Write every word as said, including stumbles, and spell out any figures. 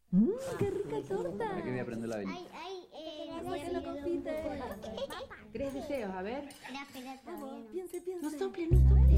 Mmm, qué rica torta. Para que voy a prender la velita. Ay, ay, eh, Sáquenlo, confite. Tres deseos, a ver. Espera, espera, Vamos, todavía no. piense, piense. No sople, no sople.